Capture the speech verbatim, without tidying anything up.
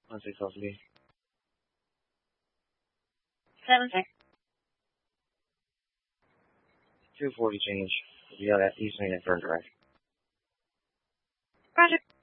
One six L B. Seven six. Two forty change. You got that East Main and Fern Drive. Roger.